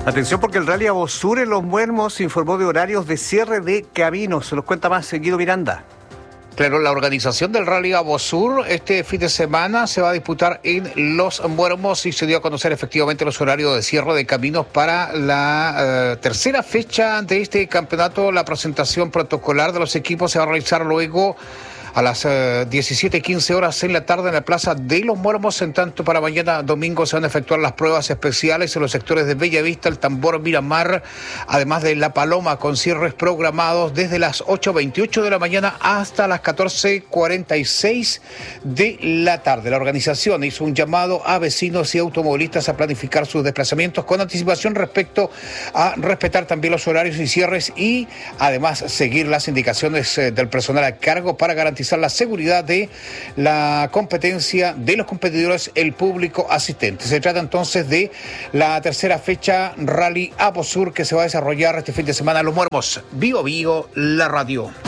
Atención porque el Rally Abosur en Los Muermos informó de horarios de cierre de caminos. Se los cuenta más Guido Miranda. Claro, la organización del Rally Abosur este fin de semana se va a disputar en Los Muermos y se dio a conocer efectivamente los horarios de cierre de caminos para la tercera fecha de este campeonato. La presentación protocolar de los equipos se va a realizar luego a las 17:15 horas en la tarde en la Plaza de Los Muermos. En tanto, para mañana domingo se van a efectuar las pruebas especiales en los sectores de Bellavista, El Tambor, Miramar, además de La Paloma, con cierres programados desde las 8:28 de la mañana hasta las 14:46 de la tarde. La organización hizo un llamado a vecinos y automovilistas a planificar sus desplazamientos con anticipación respecto a respetar también los horarios y cierres y además seguir las indicaciones del personal a cargo para garantizar la seguridad de la competencia de los competidores, el público asistente. Se trata entonces de la tercera fecha Rally Abosur que se va a desarrollar este fin de semana en Los Muermos. Vivo, la radio.